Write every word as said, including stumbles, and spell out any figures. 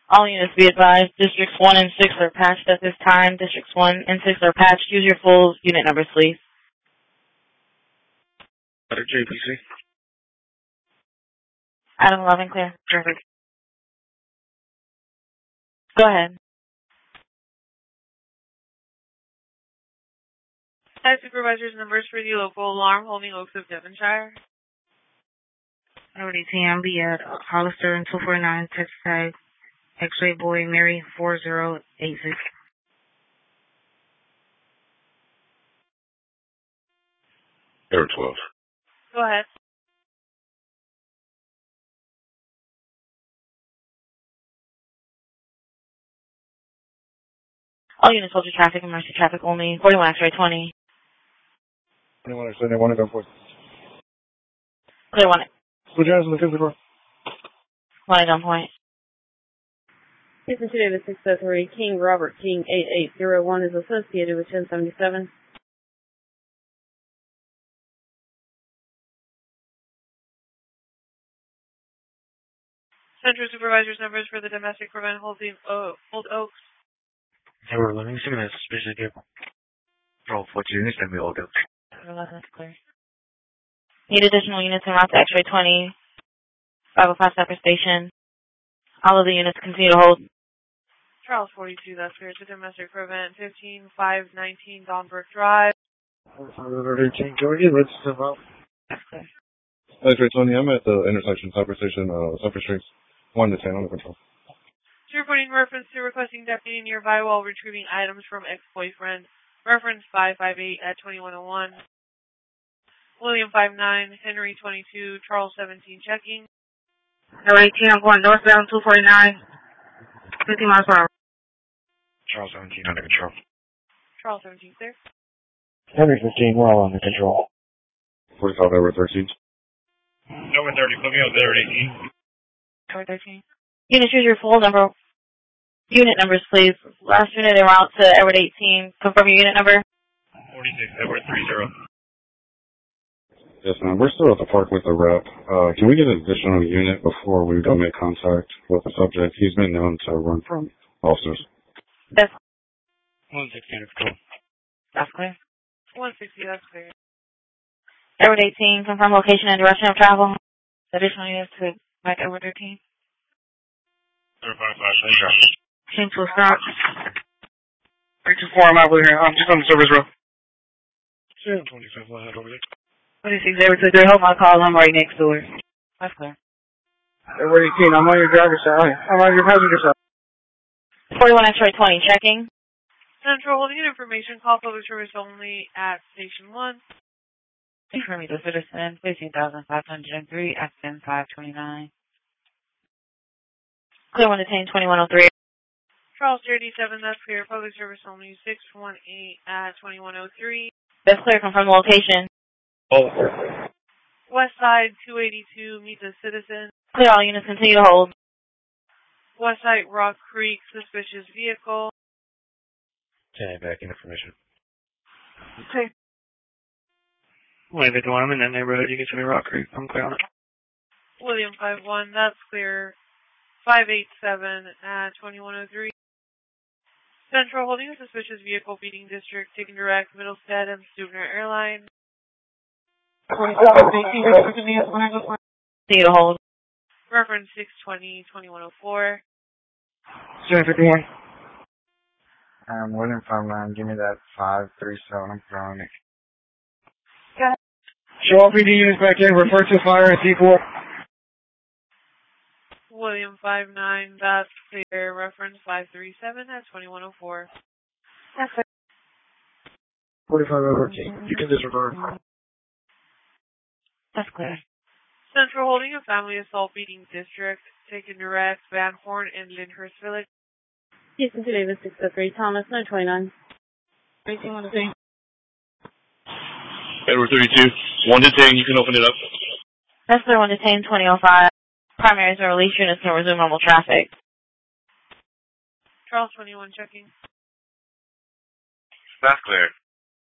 All units be advised, Districts one and six are patched at this time. Districts one and six are patched. Use your full unit numbers, please. J P C. Item eleven, clear. Perfect. Go ahead. Site supervisor's numbers for the local alarm holding Oaks of Devonshire. Already T M B at Hollister and two forty-nine, text tag, X-ray boy, Mary, four zero eight six. Error twelve. Go ahead. All units hold your traffic, emergency traffic only. forty-one X-ray twenty. twenty-one X-ray, one at gunpoint. Clear one. Put your hands on the physical. One at gunpoint. Houston two Davis six oh three, King Robert King eight eight zero one is associated with ten seventy-seven. Central supervisor's numbers for the domestic prevent holding o Old Oaks. They were living soon as suspicious vehicle. Roll four units and we all go. eleven is clear. Need additional units en route to X-ray twenty. five oh five Cypress Station. All of the units continue to hold. Charles forty-two, that's clear to domestic prevent fifteen five nineteen Donbrook Drive. eighteen, can we get registered about? That's clear. X-ray twenty, I'm at the intersection, Cypress Station, uh, Cypress Streets. one to ten, under control. Reporting reference to requesting deputy nearby while retrieving items from ex-boyfriend. Reference five five eight at twenty-one oh one. William five nine, Henry twenty-two, Charles seventeen checking. L eighteen, I'm going northbound two forty-nine, fifty miles per hour. Charles seventeen under control. Charles seventeen, clear. Henry fifteen, we're all under control. forty-five, over thirteen. Over thirty, put me up there at eighteen. Over thirteen. Unit, choose your full number. Unit numbers, please. Last unit en route to Edward eighteen. Confirm your unit number. forty-six, Edward three zero. Yes, ma'am. We're still at the park with the rep. Uh, can we get an additional unit before we go make contact with the subject? He's been known to run from officers. That's one sixty under control. That's clear. one sixty, that's clear. Edward eighteen, confirm location and direction of travel. Additional units to back Edward thirteen. thirty-five, five, Came to a stop. three two four, I'm out over here. I'm just on the service road. seven twenty-five, one head over there. twenty-six, they took their home, I call, I'm right next door. That's clear. Edward eighteen, I'm on your driver's side. I'm on your passenger side. forty-one X-ray twenty, checking. Central holding information, call public service only at station one. Confirm me the citizen, fifteen thousand five hundred three, accident five twenty-nine. Clear one detained, twenty-one oh three. Charles thirty-seven, that's clear. Public service only six one eight at twenty-one oh three. That's clear, confirm the location. Oh. West side two eighty-two, meet the citizen. Clear, all units continue to hold. West side Rock Creek, suspicious vehicle. Okay, back in information. Okay. Wait, the door, I'm in that neighborhood. You can see me Rock Creek. I'm clear on it. William five one, that's clear. five eight seven at twenty-one oh three. Central holding a suspicious vehicle beating district, taking direct Middlestead and Stubner Airline. Continue to hold. Reference six twenty, twenty-one oh four. seven fifty-one. Um, William five nine, give me that five three seven, I'm throwing it. Show all P D units back in, refer to fire at C four. William five nine, that's clear. Reference five three seven at twenty-one oh four. That's clear. forty-five over eighteen. You can disregard. That's clear. Central holding a family assault beating district, taking direct Van Horn and Lyndhurst Village. Houston two Davis six oh three, Thomas nine twenty-nine. eighteen, one detained. Edward thirty-two, one detained, you can open it up. That's clear, one detained, twenty oh five. Primaries and release units can resume normal traffic. Charles twenty-one checking. That's clear.